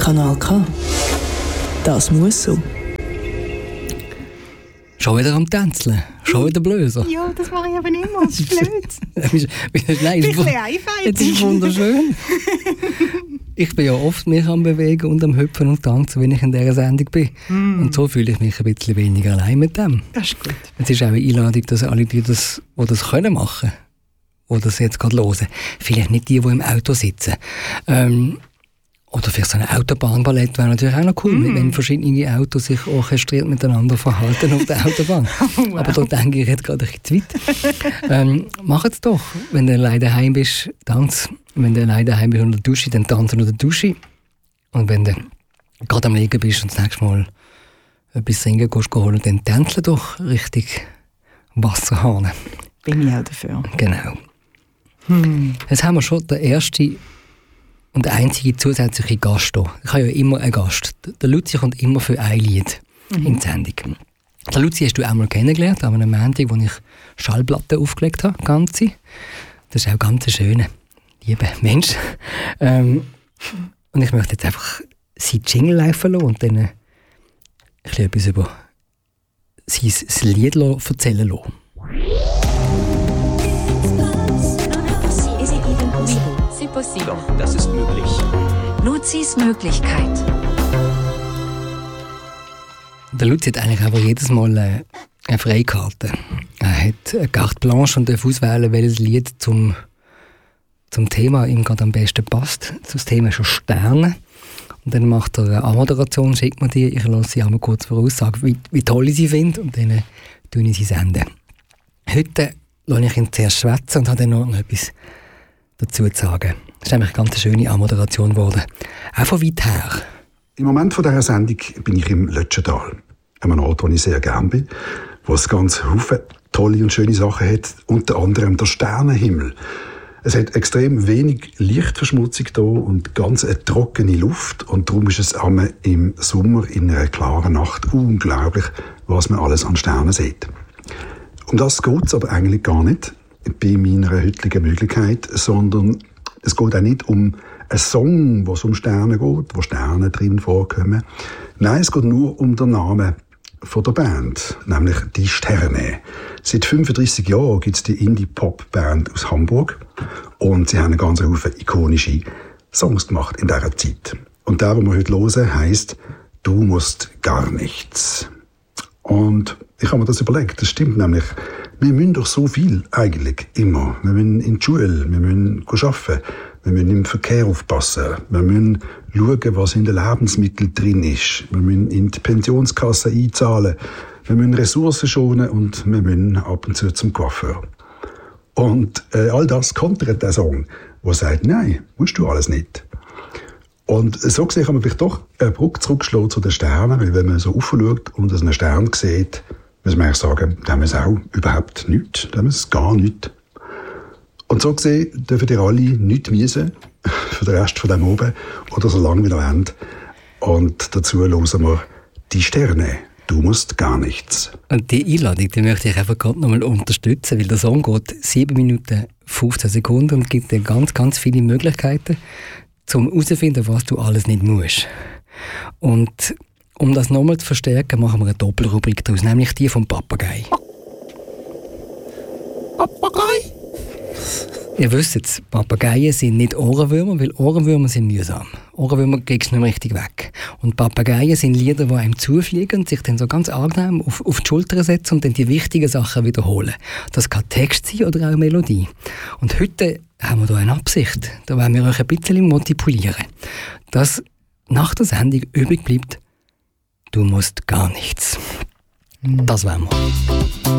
Kanal K. Das muss so. Schon wieder am Tänzeln, schon wieder Blöser. Ja, das mache ich aber nicht mehr. Das ist blöd. Nein, ein bisschen einfältig. Es ist wunderschön. Ich bin ja oft mich am Bewegen und am Hüpfen und Tanzen, wenn ich in dieser Sendung bin. Und so fühle ich mich ein bisschen weniger allein mit dem. Das ist gut. Es ist auch eine Einladung, dass alle, die das können machen, die das jetzt gerade hören, vielleicht nicht die im Auto sitzen. Oder vielleicht so ein Autobahnballett wäre natürlich auch noch cool, wenn verschiedene Autos sich orchestriert miteinander verhalten auf der Autobahn. Wow. Aber da denke ich jetzt gerade ein bisschen zu weit. Mach es doch. Wenn du alleine daheim bist, tanz. Wenn du alleine daheim bist unter der Dusche, dann tanzen unter der Dusche. Und wenn du gerade am Liegen bist und das nächste Mal etwas singen gehst, holen, dann tänzel doch richtig Wasserhahn. Bin ich auch dafür. Genau. Jetzt haben wir schon den ersten und der einzige zusätzliche Gast hier. Ich habe ja immer einen Gast. Der Luzi kommt immer für ein Lied in die Sendung. Der Luzi hast du einmal kennengelernt, an einem Montag, wo ich Schallplatten aufgelegt habe, ganze. Das ist auch ganz ein schöner, lieber Mensch. Und ich möchte jetzt einfach sein Jingle laufen lassen und dann etwas über sein Lied erzählen lassen. Doch, das ist möglich. Luzis Möglichkeit. Der Luzi hat eigentlich aber jedes Mal eine Freikarte. Er hat eine Carte Blanche und darf auswählen, welches Lied zum Thema ihm gerade am besten passt. Das Thema ist schon Sterne. Und dann macht er eine Anmoderation, schickt mir die. Ich lasse sie einmal kurz voraussagen, wie toll ich sie finde, und dann sende ich sie senden. Heute lasse ich ihn zuerst schwätzen und habe dann noch etwas dazu zu sagen. Das ist nämlich eine ganz schöne Anmoderation geworden. Auch von weit her. Im Moment von dieser Sendung bin ich im Lötschental. Einem Ort, wo ich sehr gerne bin. Wo es ganz viele tolle und schöne Sachen hat. Unter anderem der Sternenhimmel. Es hat extrem wenig Lichtverschmutzung hier und ganz eine trockene Luft. Und darum ist es im Sommer in einer klaren Nacht unglaublich, was man alles an Sternen sieht. Um das geht es aber eigentlich gar nicht bei meiner heutigen Möglichkeit, sondern es geht auch nicht um einen Song, wo es um Sterne geht, wo Sterne drin vorkommen. Nein, es geht nur um den Namen von der Band, nämlich die Sterne. Seit 35 Jahren gibt es die Indie-Pop-Band aus Hamburg und sie haben einen ganzen Haufen ikonische Songs gemacht in dieser Zeit. Und der, den wir heute hören, heisst «Du musst gar nichts». Und ich habe mir das überlegt, das stimmt nämlich. Wir müssen doch so viel eigentlich immer. Wir müssen in die Schule, wir müssen arbeiten, wir müssen im Verkehr aufpassen, wir müssen schauen, was in den Lebensmitteln drin ist, wir müssen in die Pensionskasse einzahlen, wir müssen Ressourcen schonen und wir müssen ab und zu zum Coiffeur. Und all das kontert der Song, der sagt, nein, musst du alles nicht. Und so gesehen kann man vielleicht doch eine Brücke zurückschlagen zu den Sternen, weil wenn man so aufschaut und einen Stern sieht, muss man eigentlich sagen, da haben wir es auch überhaupt nichts, da haben wir es gar nichts. Und so gesehen dürfen ihr alle nichts miesen für den Rest von dem oben oder so lange wie ihr wollt. Und dazu hören wir «Die Sterne, du musst gar nichts». Und die Einladung, die möchte ich einfach gerade nochmal unterstützen, weil der Song geht 7 Minuten 15 Sekunden und gibt dir ganz, ganz viele Möglichkeiten, um herauszufinden, was du alles nicht musst. Und um das nochmal zu verstärken, machen wir eine Doppelrubrik daraus, nämlich die vom Papagei. Papagei? Ihr wisst jetzt, Papageien sind nicht Ohrenwürmer, weil Ohrenwürmer sind mühsam. Ohrenwürmer kriegst du nicht mehr richtig weg. Und Papageien sind Lieder, die einem zufliegen und sich dann so ganz angenehm auf die Schulter setzen und dann die wichtigen Sachen wiederholen. Das kann Text sein oder auch Melodie. Und heute haben wir da eine Absicht. Da wollen wir euch ein bisschen motivieren. Dass nach der Sendung übrig bleibt, du musst gar nichts. Das wollen wir.